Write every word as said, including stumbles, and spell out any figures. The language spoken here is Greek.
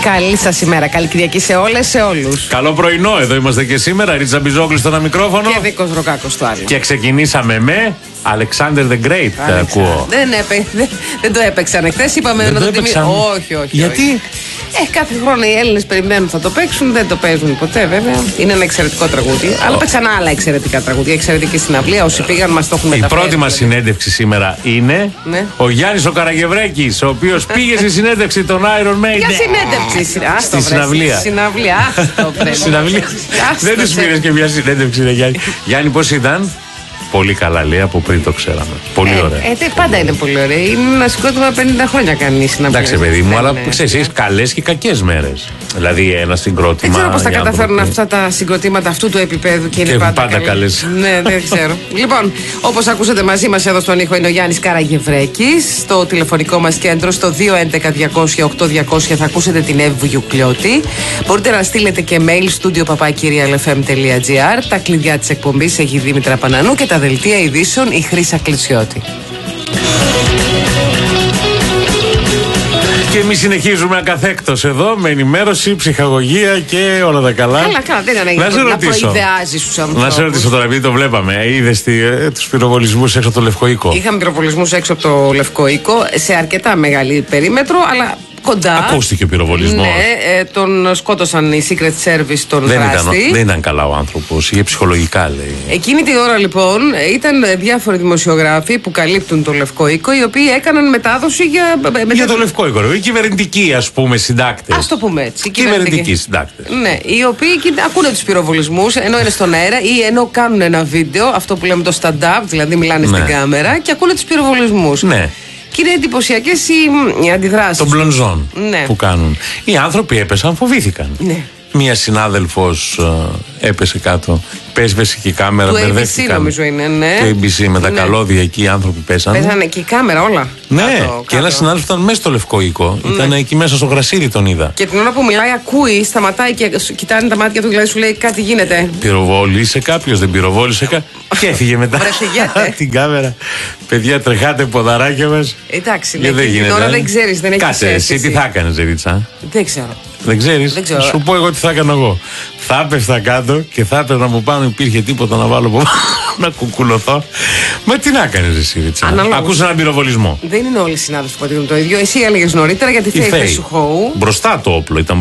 Καλή σας ημέρα. Καλή Κυριακή σε όλες, σε όλους. Καλό πρωινό, εδώ είμαστε και σήμερα. Ρίτσα Μπιζόγλου στο ένα μικρόφωνο. Και Νίκος Ροκάκος στο άλλο. Και ξεκινήσαμε με Alexander the Great. Αλεξάνδρ. Ακούω. Δεν, έπαι, δεν, δεν το έπαιξαν εχθές. Είπαμε Δεν να το το τιμήσουμε. έπαιξαν. Όχι, όχι. Γιατί? Όχι. Ε, κάθε χρόνο οι Έλληνες περιμένουν θα το παίξουν, δεν το παίζουν ποτέ βέβαια. Είναι ένα εξαιρετικό τραγούδι. Oh. Αλλά παίξαν άλλα εξαιρετικά τραγούδια. Εξαιρετική συναυλία. Όσοι πήγαν μας το έχουν μεταφέρει. Η πρώτη μας συνέντευξη σήμερα είναι ναι. ο Γιάννης ο Καραγευρέκης, ο οποίος πήγε στη συνέντευξη των Iron Maiden. Για συνέντευξη. Στη συναυλία. Συναυλία. Συναυλία. Δεν τους πήρες και μια συνέντευξη, ρε Γιάννη. Γιάννη, πώς ήταν? Πολύ καλά, λέει, από πριν το ξέραμε. Πολύ ε, ωραία. Ε, ε, πάντα είναι πολύ ωραία. Είναι ένα συγκρότημα πενήντα χρόνια κάνει συναυλία. Εντάξει, παιδί μου, αλλά ξέρεις, έχεις καλές και κακές μέρες. Δηλαδή, ένα συγκρότημα. Δεν ξέρω πώς θα καταφέρουν άνθρωποι... αυτά τα συγκροτήματα αυτού του επίπεδου και είναι και πάντα, πάντα καλές. Ναι, δεν ξέρω. Λοιπόν, όπως ακούσατε μαζί μας εδώ στον ήχο είναι ο Γιάννης Καραγευρέκης. Στο τηλεφωνικό μας κέντρο στο δύο έντεκα διακόσια οκτώ διακόσια θα ακούσετε την Εύη Βουγιουκλιώτη. Μπορείτε να στείλετε και mail studio παπάκυρια ελ εφ εμ τελεία τζι άρ. Τα κλειδιά της εκπομπής έχει η Δήμητρα Πανανού και τα δελτία ειδήσεων η Χρύσα Κλεισιώτη. Και εμείς συνεχίζουμε ακαθέκτος εδώ με ενημέρωση, ψυχαγωγία και όλα τα καλά. Καλά, καλά, δεν είναι να, να προειδεάζεις τους ανθρώπους. Να σε ρωτήσω τώρα, επειδή το βλέπαμε, είδες ε, τους πυροβολισμούς έξω από το Λευκό Οίκο? Είχαμε πυροβολισμούς έξω από το Λευκό Οίκο, σε αρκετά μεγάλη περίμετρο, αλλά κοντά. Ακούστηκε ο πυροβολισμός. Ναι, ε, τον σκότωσαν οι Secret Service τον δεν δράστη. Ήταν, δεν ήταν καλά ο άνθρωπος, είχε ψυχολογικά, λέει. Εκείνη τη ώρα λοιπόν ήταν διάφοροι δημοσιογράφοι που καλύπτουν το Λευκό Οίκο, οι οποίοι έκαναν μετάδοση για. Για μετα... το Λευκό Οίκο, οι κυβερνητικοί, ας πούμε, συντάκτες. Ας το πούμε έτσι. Κυβερνητικοί συντάκτες. Ναι, οι οποίοι ακούνε τους πυροβολισμούς ενώ είναι στον αέρα ή ενώ κάνουν ένα βίντεο, αυτό που λέμε το stand-up, δηλαδή μιλάνε ναι. στην κάμερα και ακούνε τους πυροβολισμούς. Ναι. Και είναι εντυπωσιακές οι, οι αντιδράσεις. Των μπλονζών ναι. που κάνουν. Οι άνθρωποι έπεσαν, φοβήθηκαν. Ναι. Μία συνάδελφος ε, έπεσε κάτω. Πέσβησε και η κάμερα. Του έι μπι σι νομίζω είναι, ναι. Το έι μπι σι με τα ναι. καλώδια εκεί οι άνθρωποι πέσανε. Πέσανε και η κάμερα όλα. Ναι, κάτω, και ένα συνάδελφος ήταν μέσα στο Λευκό Οίκο. Ναι. Ήταν εκεί μέσα στο γρασίδι, τον είδα. Και την ώρα που μιλάει, ακούει, σταματάει και κοιτάνε τα μάτια του, δηλαδή σου λέει κάτι γίνεται. Πυροβόλησε κάποιος, δεν πυροβόλησε κάποιος. Και έφυγε μετά. Την κάμερα. Παιδιά, τρεχάτε ποδαράκια μας. Εντάξει, ναι, την ώρα δεν ξέρεις, δεν έχεις Κάτσε, εσύ τι θα έκανες, Ρίτσα? Δεν ξέρω. Δεν ξέρεις? Δεν ξέρω. Σου πω εγώ τι θα έκανα εγώ. Θα έπεφτα κάτω και θα έπαιρνα από πάνω, υπήρχε τίποτα να βάλω από να κουκουλωθώ. Μα τι να έκανες εσύ, Ρίτσα? Ακούς έναν πυροβολισμό. Δεν είναι όλοι οι συνάδελφοι που πατήρουν το ίδιο. Εσύ έλεγες νωρίτερα για τη Faith Σουχόου. Μπροστά το όπλο ήταν.